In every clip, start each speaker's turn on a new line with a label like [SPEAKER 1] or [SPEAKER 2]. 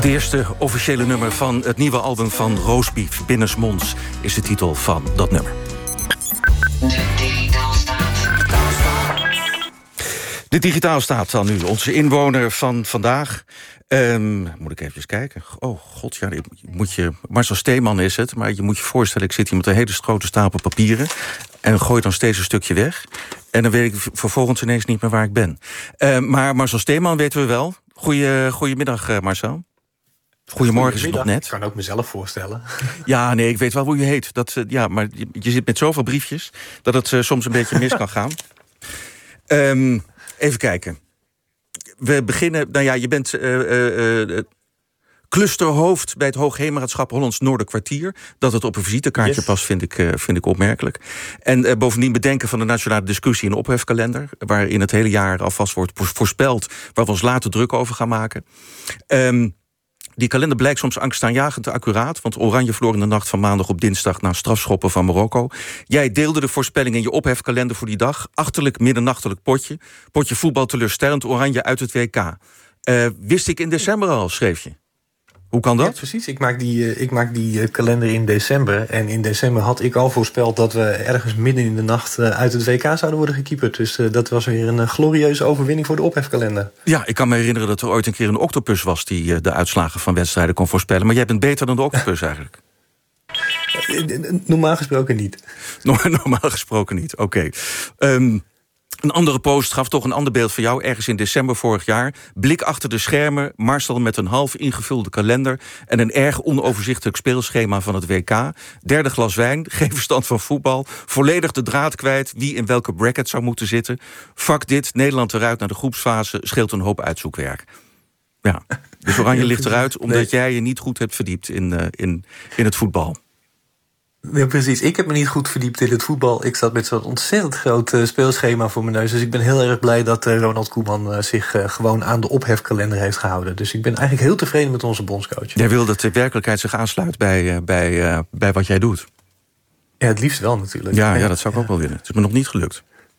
[SPEAKER 1] Het eerste officiële nummer van het nieuwe album van Roastbeef, Binnensmonds, is de titel van dat nummer. De Digitaalstaat dan nu, onze inwoner van vandaag. Moet ik even kijken. Oh god, ja, Marcel Steeman is het, maar je moet je voorstellen, ik zit hier met een hele grote stapel papieren en gooi dan steeds een stukje weg. En dan weet ik vervolgens ineens niet meer waar ik ben. Maar Marcel Steeman weten we wel. Goedemiddag, Marcel. Goedemorgen is het nog net.
[SPEAKER 2] Ik kan ook mezelf voorstellen.
[SPEAKER 1] Ja, nee, ik weet wel hoe je heet. Maar je zit met zoveel briefjes dat het soms een beetje mis kan gaan. Even kijken. We beginnen. Nou ja, je bent clusterhoofd bij het Hoogheemraadschap Hollands Noorderkwartier. Dat het op een visitekaartje past, vind ik opmerkelijk. En bovendien bedenken van de nationale discussie en ophefkalender, waarin het hele jaar alvast wordt voorspeld, waar we ons later druk over gaan maken. Die kalender blijkt soms angstaanjagend accuraat, want Oranje verloor in de nacht van maandag op dinsdag na strafschoppen van Marokko. Jij deelde de voorspelling in je ophefkalender voor die dag. Achterlijk middernachtelijk potje. Potje voetbal teleurstellend, Oranje uit het WK. Wist ik in december al, schreef je. Hoe kan dat?
[SPEAKER 2] Ja, precies. Ik maak die kalender in december. En in december had ik al voorspeld dat we ergens midden in de nacht uit het WK zouden worden gekeeperd. Dus dat was weer een glorieuze overwinning voor de ophefkalender.
[SPEAKER 1] Ja, ik kan me herinneren dat er ooit een keer een octopus was die de uitslagen van wedstrijden kon voorspellen. Maar jij bent beter dan de octopus eigenlijk.
[SPEAKER 2] Normaal gesproken niet.
[SPEAKER 1] Normaal gesproken niet, oké. Een andere post gaf toch een ander beeld van jou. Ergens in december vorig jaar. Blik achter de schermen. Marcel met een half ingevulde kalender. En een erg onoverzichtelijk speelschema van het WK. Derde glas wijn. Geen verstand van voetbal. Volledig de draad kwijt. Wie in welke bracket zou moeten zitten. Fuck dit. Nederland eruit naar de groepsfase. Scheelt een hoop uitzoekwerk. Ja. Dus Oranje ligt eruit omdat jij je niet goed hebt verdiept in het voetbal.
[SPEAKER 2] Ja, precies. Ik heb me niet goed verdiept in het voetbal. Ik zat met zo'n ontzettend groot speelschema voor mijn neus. Dus ik ben heel erg blij dat Ronald Koeman zich gewoon aan de ophefkalender heeft gehouden. Dus ik ben eigenlijk heel tevreden met onze bondscoach.
[SPEAKER 1] Jij wil dat de werkelijkheid zich aansluit bij wat jij doet.
[SPEAKER 2] Ja, het liefst wel natuurlijk.
[SPEAKER 1] Ja, dat zou ik ook wel willen. Het is me nog niet gelukt.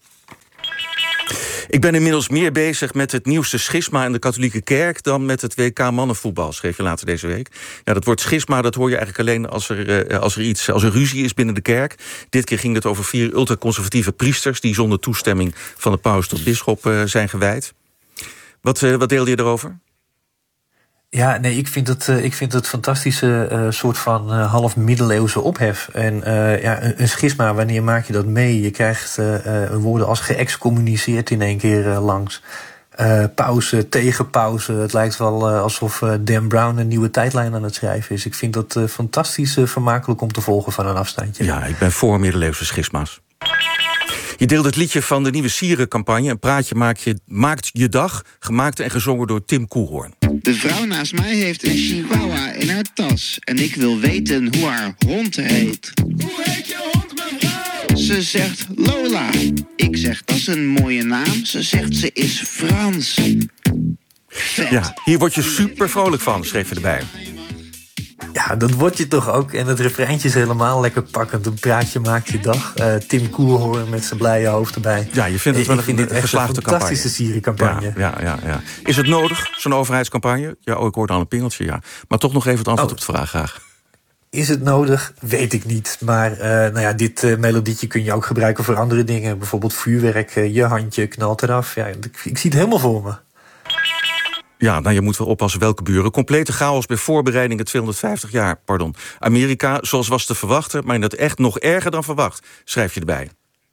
[SPEAKER 1] Ik ben inmiddels meer bezig met het nieuwste schisma in de katholieke kerk dan met het WK mannenvoetbal, schreef je later deze week. Ja, dat woord schisma, dat hoor je eigenlijk alleen als er ruzie is binnen de kerk. Dit keer ging het over 4 ultraconservatieve priesters die zonder toestemming van de paus tot bisschop zijn gewijd. Wat deelde je erover?
[SPEAKER 2] Ja, nee, ik vind het fantastische soort van half middeleeuwse ophef. En een schisma, wanneer maak je dat mee? Je krijgt woorden als geëxcommuniceerd in één keer langs. Pauze, tegen pauze. Het lijkt wel alsof Dan Brown een nieuwe tijdlijn aan het schrijven is. Ik vind dat fantastisch vermakelijk om te volgen van een afstandje.
[SPEAKER 1] Ja, ik ben voor middeleeuwse schisma's. Je deelt het liedje van de nieuwe Sierencampagne. Een praatje maakt je dag, gemaakt en gezongen door Tim Koelhoorn.
[SPEAKER 3] De vrouw naast mij heeft een chihuahua in haar tas. En ik wil weten hoe haar hond heet. Hoe heet je hond, mevrouw? Ze zegt Lola. Ik zeg, dat is een mooie naam. Ze zegt, ze is Frans. Vet.
[SPEAKER 1] Ja, hier word je super vrolijk van, schreef je erbij.
[SPEAKER 2] Ja, dat word je toch ook. En het refreintje is helemaal lekker pakkend. Een praatje maakt je dag. Tim Koelhoorn met zijn blije hoofd erbij.
[SPEAKER 1] Ja, je vindt het wel een geslaagde campagne.
[SPEAKER 2] Fantastische Sierencampagne.
[SPEAKER 1] Ja. Is het nodig, zo'n overheidscampagne? Ja, ik hoorde al een pingeltje, ja. Maar toch nog even het antwoord op de vraag graag.
[SPEAKER 2] Is het nodig? Weet ik niet. Maar dit melodietje kun je ook gebruiken voor andere dingen. Bijvoorbeeld vuurwerk, je handje knalt eraf. Ja, ik zie het helemaal voor me.
[SPEAKER 1] Ja, nou, je moet wel oppassen welke buren. Complete chaos bij voorbereidingen 250 jaar, Amerika, zoals was te verwachten, maar in het echt nog erger dan verwacht, schrijf je erbij.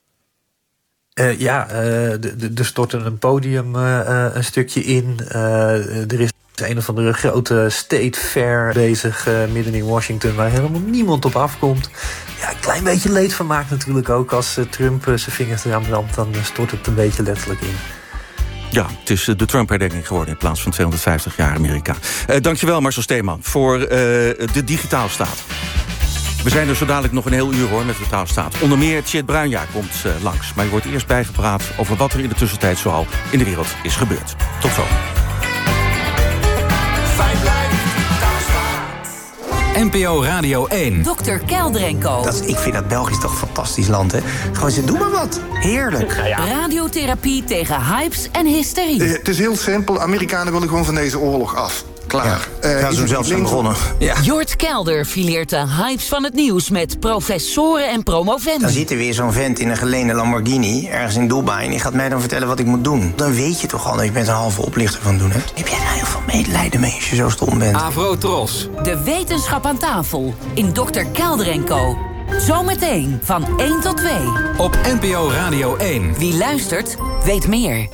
[SPEAKER 2] Er stortte een podium een stukje in. Er is een of andere grote state fair bezig midden in Washington, waar helemaal niemand op afkomt. Ja, een klein beetje leedvermaak natuurlijk ook. Als Trump zijn vingers eraan brandt, dan stort het een beetje letterlijk in.
[SPEAKER 1] Ja, het is de Trump-herdenking geworden in plaats van 250 jaar Amerika. Dankjewel, Marcel Steeman, voor de Digitaalstaat. We zijn er zo dadelijk nog een heel uur hoor met de Taalstaat. Onder meer Tjeerd Bruinja komt langs. Maar je wordt eerst bijgepraat over wat er in de tussentijd zoal in de wereld is gebeurd. Tot zo.
[SPEAKER 4] NPO Radio 1.
[SPEAKER 5] Dr. Kelder en Co.
[SPEAKER 6] Ik vind dat Belgisch toch een fantastisch land, hè? Gewoon ze doen maar wat. Heerlijk.
[SPEAKER 5] Radiotherapie tegen hypes en hysterie.
[SPEAKER 7] Het is heel simpel. Amerikanen willen gewoon van deze oorlog af.
[SPEAKER 6] klaar. Gaan ze hem zelf zijn begonnen. Ja.
[SPEAKER 5] Jort Kelder fileert de hypes van het nieuws met professoren en promovenden.
[SPEAKER 6] Dan zit er weer zo'n vent in een geleende Lamborghini ergens in Dubai en die gaat mij dan vertellen wat ik moet doen. Dan weet je toch al dat je met een halve oplichter van doen hebt. Heb jij daar heel veel medelijden mee als je zo stom bent?
[SPEAKER 4] Avrotros.
[SPEAKER 5] De wetenschap aan tafel in Dr. Kelder & Co. Zometeen van 1 tot 2.
[SPEAKER 4] Op NPO Radio 1.
[SPEAKER 5] Wie luistert, weet meer.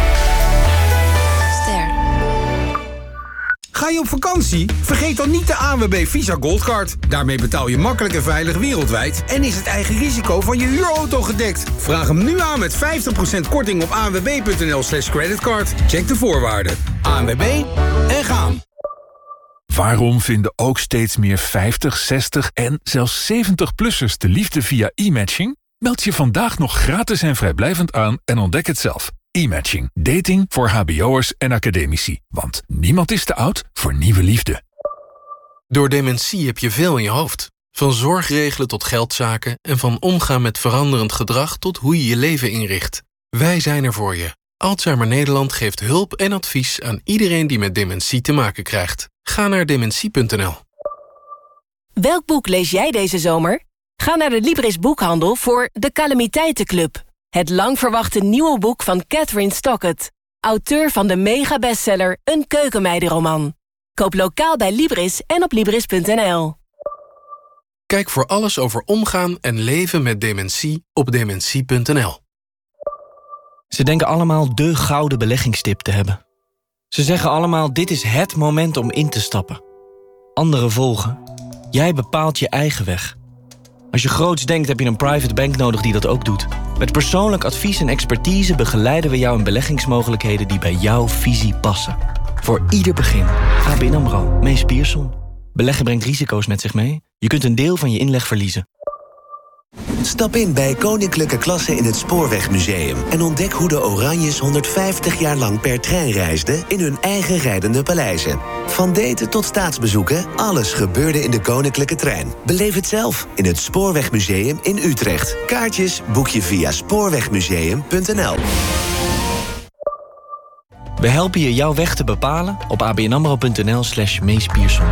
[SPEAKER 7] Ga je op vakantie? Vergeet dan niet de ANWB Visa Goldcard. Daarmee betaal je makkelijk en veilig wereldwijd en is het eigen risico van je huurauto gedekt. Vraag hem nu aan met 50% korting op anwb.nl/creditcard. Check de voorwaarden. ANWB en gaan.
[SPEAKER 8] Waarom vinden ook steeds meer 50, 60 en zelfs 70-plussers de liefde via e-matching? Meld je vandaag nog gratis en vrijblijvend aan en ontdek het zelf. E-matching. Dating voor hbo'ers en academici. Want niemand is te oud voor nieuwe liefde.
[SPEAKER 9] Door dementie heb je veel in je hoofd. Van zorgregelen tot geldzaken en van omgaan met veranderend gedrag tot hoe je je leven inricht. Wij zijn er voor je. Alzheimer Nederland geeft hulp en advies aan iedereen die met dementie te maken krijgt. Ga naar dementie.nl.
[SPEAKER 10] Welk boek lees jij deze zomer? Ga naar de Libris Boekhandel voor De Calamiteitenclub. Het lang verwachte nieuwe boek van Catherine Stockett. Auteur van de mega-bestseller Een keukenmeidenroman. Koop lokaal bij Libris en op Libris.nl.
[SPEAKER 9] Kijk voor alles over omgaan en leven met dementie op dementie.nl.
[SPEAKER 11] Ze denken allemaal de gouden beleggingstip te hebben. Ze zeggen allemaal, dit is het moment om in te stappen. Anderen volgen. Jij bepaalt je eigen weg. Als je groots denkt, heb je een private bank nodig die dat ook doet. Met persoonlijk advies en expertise begeleiden we jou in beleggingsmogelijkheden die bij jouw visie passen. Voor ieder begin. ABN AMRO. Mees Pierson. Beleggen brengt risico's met zich mee. Je kunt een deel van je inleg verliezen.
[SPEAKER 12] Stap in bij Koninklijke Klasse in het Spoorwegmuseum en ontdek hoe de Oranjes 150 jaar lang per trein reisden in hun eigen rijdende paleizen. Van daten tot staatsbezoeken, alles gebeurde in de Koninklijke Trein. Beleef het zelf in het Spoorwegmuseum in Utrecht. Kaartjes boek je via spoorwegmuseum.nl.
[SPEAKER 11] We helpen je jouw weg te bepalen op abnamro.nl/Mees Pierson.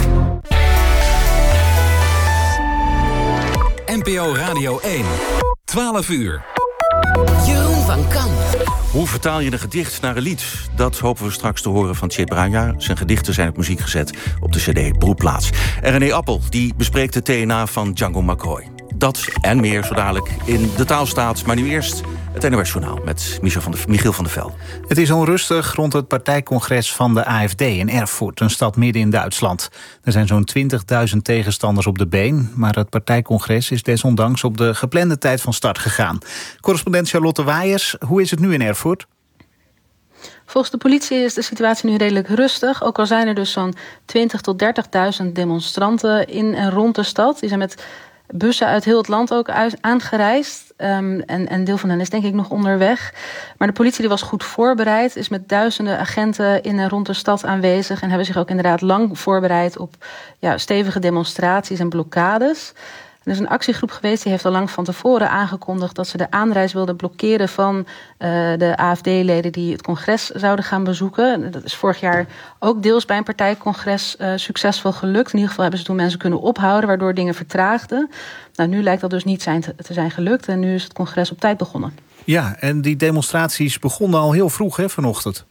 [SPEAKER 4] NPO Radio 1. 12 uur.
[SPEAKER 5] Jeroen van Kan.
[SPEAKER 1] Hoe vertaal je een gedicht naar een lied? Dat hopen we straks te horen van Tjeerd Bruinjaar. Zijn gedichten zijn op muziek gezet op de cd Broedplaats. En René Appel die bespreekt de TNA van Django McCoy. Dat en meer zo dadelijk in De Taalstaat. Maar nu eerst het NOS-journaal met Michiel van der Velde.
[SPEAKER 13] Het is onrustig rond het partijcongres van de AFD in Erfurt, een stad midden in Duitsland. Er zijn zo'n 20.000 tegenstanders op de been, maar het partijcongres is desondanks op de geplande tijd van start gegaan. Correspondent Charlotte Waaiers, hoe is het nu in Erfurt?
[SPEAKER 14] Volgens de politie is de situatie nu redelijk rustig. Ook al zijn er dus zo'n 20.000 tot 30.000 demonstranten in en rond de stad. Die zijn met bussen uit heel het land ook aangereisd. En deel van hen is denk ik nog onderweg. Maar de politie die was goed voorbereid. Is met duizenden agenten in en rond de stad aanwezig. En hebben zich ook inderdaad lang voorbereid op stevige demonstraties en blokkades. Er is een actiegroep geweest die heeft al lang van tevoren aangekondigd dat ze de aanreis wilden blokkeren van de AFD-leden die het congres zouden gaan bezoeken. Dat is vorig jaar ook deels bij een partijcongres succesvol gelukt. In ieder geval hebben ze toen mensen kunnen ophouden, waardoor dingen vertraagden. Nou, nu lijkt dat dus niet te zijn gelukt en nu is het congres op tijd begonnen.
[SPEAKER 13] Ja, en die demonstraties begonnen al heel vroeg vanochtend.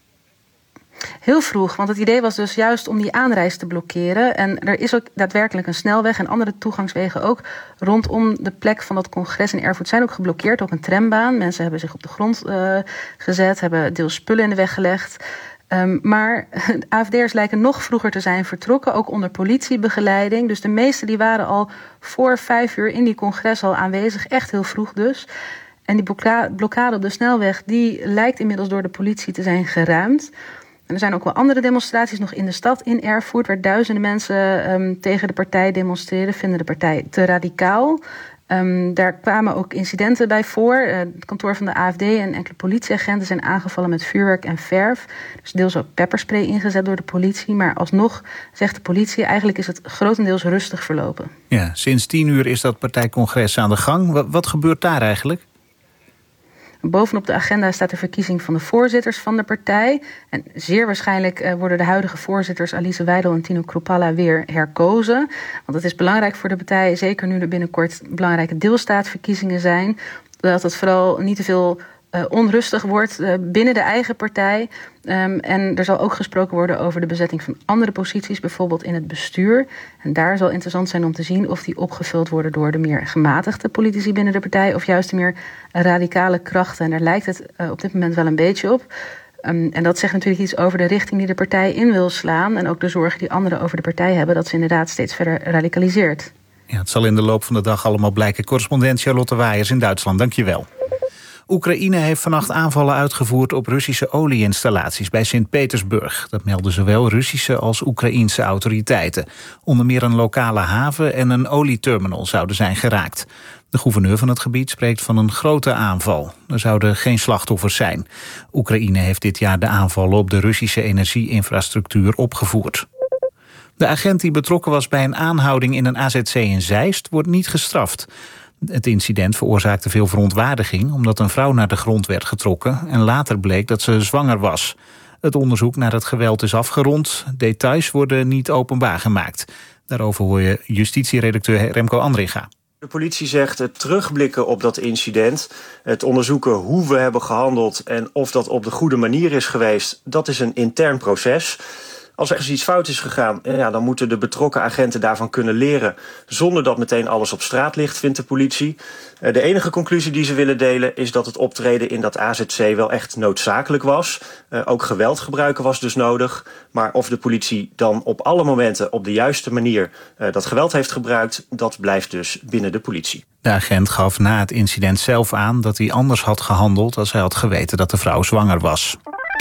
[SPEAKER 14] Heel vroeg, want het idee was dus juist om die aanreis te blokkeren. En er is ook daadwerkelijk een snelweg en andere toegangswegen ook rondom de plek van dat congres in Erfurt zijn ook geblokkeerd. Ook een trambaan. Mensen hebben zich op de grond gezet, hebben deels spullen in de weg gelegd. Maar de AFD'ers lijken nog vroeger te zijn vertrokken, ook onder politiebegeleiding. Dus de meesten die waren al voor 5 uur in die congres al aanwezig, echt heel vroeg dus. En die blokkade op de snelweg die lijkt inmiddels door de politie te zijn geruimd. En er zijn ook wel andere demonstraties nog in de stad, in Erfurt, waar duizenden mensen tegen de partij demonstreren, vinden de partij te radicaal. Daar kwamen ook incidenten bij voor. Het kantoor van de AFD en enkele politieagenten zijn aangevallen met vuurwerk en verf. Er is deels ook pepperspray ingezet door de politie. Maar alsnog zegt de politie, eigenlijk is het grotendeels rustig verlopen.
[SPEAKER 13] Ja, sinds 10 uur is dat partijcongres aan de gang. Wat gebeurt daar eigenlijk?
[SPEAKER 14] Bovenop de agenda staat de verkiezing van de voorzitters van de partij. En zeer waarschijnlijk worden de huidige voorzitters Alice Weidel en Tino Kruppalla weer herkozen. Want het is belangrijk voor de partij, zeker nu er binnenkort belangrijke deelstaatverkiezingen zijn, dat het vooral niet te veel onrustig wordt binnen de eigen partij. En er zal ook gesproken worden over de bezetting van andere posities, bijvoorbeeld in het bestuur. En daar zal interessant zijn om te zien of die opgevuld worden door de meer gematigde politici binnen de partij of juist de meer radicale krachten. En daar lijkt het op dit moment wel een beetje op. En dat zegt natuurlijk iets over de richting die de partij in wil slaan en ook de zorgen die anderen over de partij hebben, dat ze inderdaad steeds verder radicaliseert.
[SPEAKER 13] Ja, het zal in de loop van de dag allemaal blijken. Correspondent Charlotte Waaiers in Duitsland, dankjewel. Oekraïne heeft vannacht aanvallen uitgevoerd op Russische olieinstallaties bij Sint-Petersburg. Dat melden zowel Russische als Oekraïense autoriteiten. Onder meer een lokale haven en een olieterminal zouden zijn geraakt. De gouverneur van het gebied spreekt van een grote aanval. Er zouden geen slachtoffers zijn. Oekraïne heeft dit jaar de aanvallen op de Russische energieinfrastructuur opgevoerd. De agent die betrokken was bij een aanhouding in een AZC in Zeist wordt niet gestraft. Het incident veroorzaakte veel verontwaardiging omdat een vrouw naar de grond werd getrokken en later bleek dat ze zwanger was. Het onderzoek naar het geweld is afgerond. Details worden niet openbaar gemaakt. Daarover hoor je justitieredacteur Remco Andringa.
[SPEAKER 15] De politie zegt het terugblikken op dat incident, het onderzoeken hoe we hebben gehandeld en of dat op de goede manier is geweest, dat is een intern proces. Als er iets fout is gegaan, dan moeten de betrokken agenten daarvan kunnen leren, zonder dat meteen alles op straat ligt, vindt de politie. De enige conclusie die ze willen delen is dat het optreden in dat AZC wel echt noodzakelijk was. Ook geweld gebruiken was dus nodig. Maar of de politie dan op alle momenten op de juiste manier dat geweld heeft gebruikt, dat blijft dus binnen de politie.
[SPEAKER 13] De agent gaf na het incident zelf aan dat hij anders had gehandeld als hij had geweten dat de vrouw zwanger was.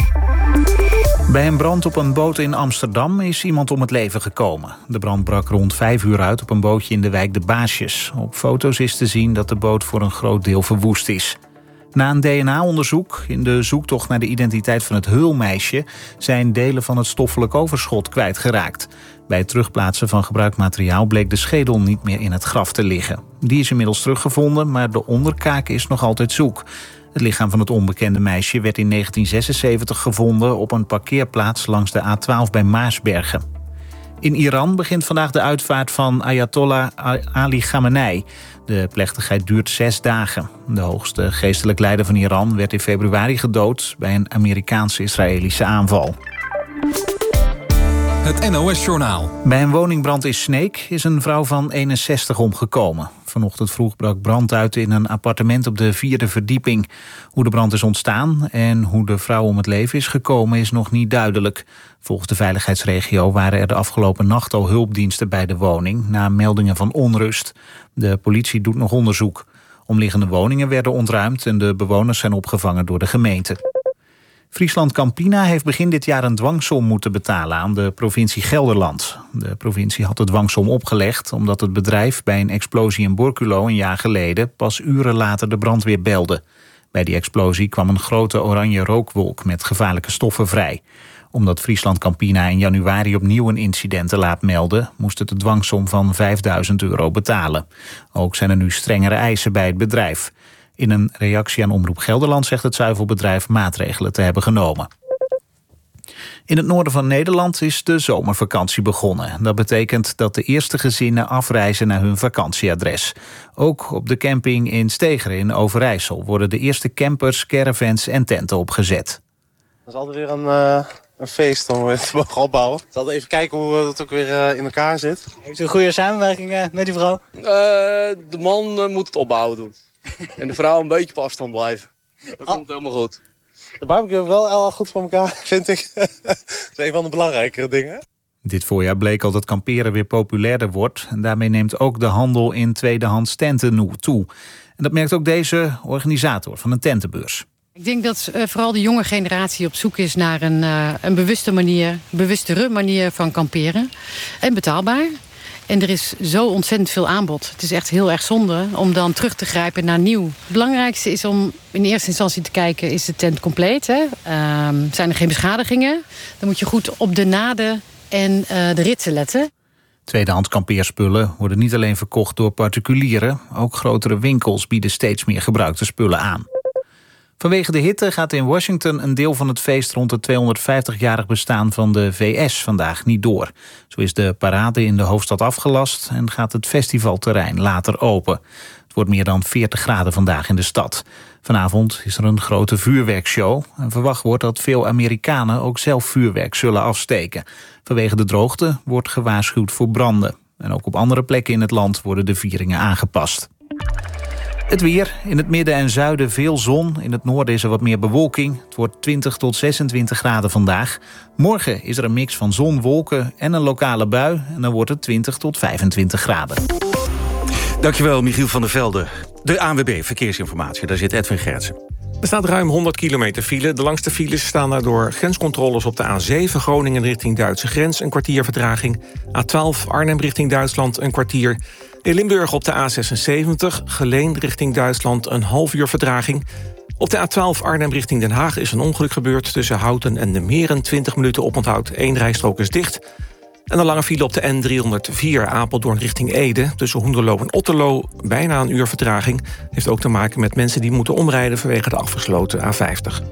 [SPEAKER 13] Bij een brand op een boot in Amsterdam is iemand om het leven gekomen. De brand brak rond 5 uur uit op een bootje in de wijk De Baasjes. Op foto's is te zien dat de boot voor een groot deel verwoest is. Na een DNA-onderzoek in de zoektocht naar de identiteit van het heulmeisje zijn delen van het stoffelijk overschot kwijtgeraakt. Bij het terugplaatsen van gebruikt materiaal bleek de schedel niet meer in het graf te liggen. Die is inmiddels teruggevonden, maar de onderkaak is nog altijd zoek. Het lichaam van het onbekende meisje werd in 1976 gevonden op een parkeerplaats langs de A12 bij Maarsbergen. In Iran begint vandaag de uitvaart van Ayatollah Ali Khamenei. De plechtigheid duurt 6 dagen. De hoogste geestelijk leider van Iran werd in februari gedood bij een Amerikaans-Israëlische aanval.
[SPEAKER 4] Het NOS-journaal.
[SPEAKER 13] Bij een woningbrand in Sneek is een vrouw van 61 omgekomen. Vanochtend vroeg brak brand uit in een appartement op de 4e verdieping. Hoe de brand is ontstaan en hoe de vrouw om het leven is gekomen is nog niet duidelijk. Volgens de veiligheidsregio waren er de afgelopen nacht al hulpdiensten bij de woning na meldingen van onrust. De politie doet nog onderzoek. Omliggende woningen werden ontruimd en de bewoners zijn opgevangen door de gemeente. Friesland-Campina heeft begin dit jaar een dwangsom moeten betalen aan de provincie Gelderland. De provincie had de dwangsom opgelegd omdat het bedrijf bij een explosie in Borculo een jaar geleden pas uren later de brandweer belde. Bij die explosie kwam een grote oranje rookwolk met gevaarlijke stoffen vrij. Omdat Friesland-Campina in januari opnieuw een incident te laat melden, moest het de dwangsom van €5.000 betalen. Ook zijn er nu strengere eisen bij het bedrijf. In een reactie aan Omroep Gelderland zegt het zuivelbedrijf maatregelen te hebben genomen. In het noorden van Nederland is de zomervakantie begonnen. Dat betekent dat de eerste gezinnen afreizen naar hun vakantieadres. Ook op de camping in Stegeren in Overijssel worden de eerste campers, caravans en tenten opgezet.
[SPEAKER 16] Dat is altijd weer een feest om het te mogen opbouwen. Ik zal even kijken hoe het ook weer in elkaar zit.
[SPEAKER 17] Heeft u een goede samenwerking met die vrouw?
[SPEAKER 18] De man moet het opbouwen doen. En de vrouw een beetje op afstand blijven. Dat komt helemaal goed.
[SPEAKER 16] De barbecue heeft wel heel goed voor elkaar, vind ik. Dat is een van de belangrijkere dingen.
[SPEAKER 13] Dit voorjaar bleek al dat kamperen weer populairder wordt. En daarmee neemt ook de handel in tweedehands tenten toe. En dat merkt ook deze organisator van een tentenbeurs.
[SPEAKER 19] Ik denk dat vooral de jonge generatie op zoek is naar een bewustere manier van kamperen. En betaalbaar. En er is zo ontzettend veel aanbod. Het is echt heel erg zonde om dan terug te grijpen naar nieuw. Het belangrijkste is om in eerste instantie te kijken, is de tent compleet? Hè? Zijn er geen beschadigingen? Dan moet je goed op de naden en de ritsen letten.
[SPEAKER 13] Tweedehands kampeerspullen worden niet alleen verkocht door particulieren. Ook grotere winkels bieden steeds meer gebruikte spullen aan. Vanwege de hitte gaat in Washington een deel van het feest rond het 250-jarig bestaan van de VS vandaag niet door. Zo is de parade in de hoofdstad afgelast en gaat het festivalterrein later open. Het wordt meer dan 40 graden vandaag in de stad. Vanavond is er een grote vuurwerkshow en verwacht wordt dat veel Amerikanen ook zelf vuurwerk zullen afsteken. Vanwege de droogte wordt gewaarschuwd voor branden. En ook op andere plekken in het land worden de vieringen aangepast. Het weer. In het midden en zuiden veel zon. In het noorden is er wat meer bewolking. Het wordt 20 tot 26 graden vandaag. Morgen is er een mix van zon, wolken en een lokale bui. En dan wordt het 20 tot 25 graden.
[SPEAKER 1] Dankjewel, Michiel van der Velde. De ANWB Verkeersinformatie, daar zit Edwin Gertsen.
[SPEAKER 20] Er staat ruim 100 kilometer file. De langste files staan daardoor grenscontroles op de A7... Groningen richting Duitse grens, een kwartier vertraging. A12 Arnhem richting Duitsland, een kwartier. In Limburg op de A76, Geleen richting Duitsland, een half uur vertraging. Op de A12 Arnhem richting Den Haag is een ongeluk gebeurd... tussen Houten en de Meren, 20 minuten oponthoud. 1 rijstrook is dicht. En een lange file op de N304 Apeldoorn richting Ede... tussen Hoenderloo en Otterlo, bijna een uur vertraging. Heeft ook te maken met mensen die moeten omrijden... vanwege de afgesloten A50.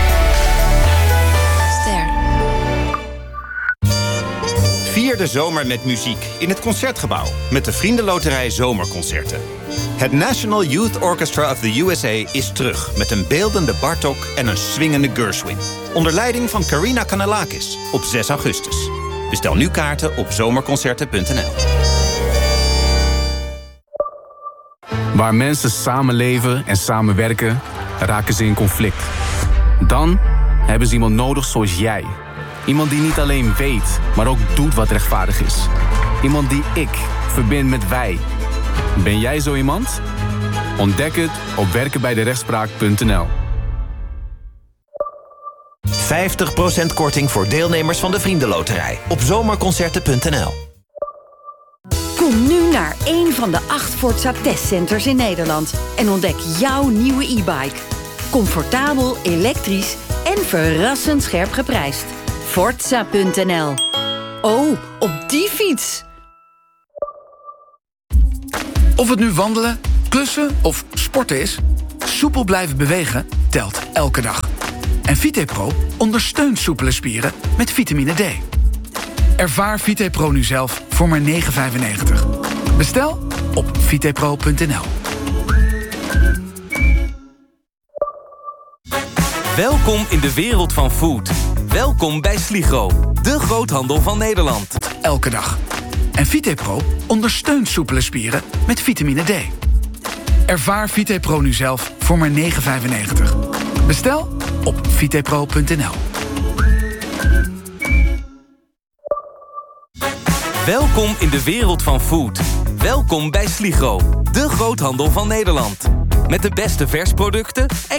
[SPEAKER 21] Vier de zomer met muziek in het Concertgebouw... met de Vriendenloterij Zomerconcerten. Het National Youth Orchestra of the USA is terug... met een beeldende Bartók en een swingende Gershwin. Onder leiding van Karina Kanellakis op 6 augustus. Bestel nu kaarten op zomerconcerten.nl.
[SPEAKER 22] Waar mensen samenleven en samenwerken, raken ze in conflict. Dan hebben ze iemand nodig zoals jij. Iemand die niet alleen weet, maar ook doet wat rechtvaardig is. Iemand die ik verbind met wij. Ben jij zo iemand? Ontdek het op werkenbijderechtspraak.nl.
[SPEAKER 23] 50% korting voor deelnemers van de Vriendenloterij op zomerconcerten.nl.
[SPEAKER 24] Kom nu naar een van de 8 Forza testcenters in Nederland en ontdek jouw nieuwe e-bike. Comfortabel, elektrisch en verrassend scherp geprijsd. Forza.nl. Oh, op die fiets!
[SPEAKER 25] Of het nu wandelen, klussen of sporten is, soepel blijven bewegen telt elke dag. En VitePro ondersteunt soepele spieren met vitamine D. Ervaar VitePro nu zelf voor maar €9,95. Bestel op vitepro.nl.
[SPEAKER 4] Welkom in de wereld van food. Welkom bij Sligro, de groothandel van Nederland.
[SPEAKER 25] Elke dag. En VitePro ondersteunt soepele spieren met vitamine D. Ervaar VitePro nu zelf voor maar €9,95. Bestel op vitepro.nl.
[SPEAKER 4] Welkom in de wereld van food. Welkom bij Sligro, de groothandel van Nederland. Met de beste versproducten,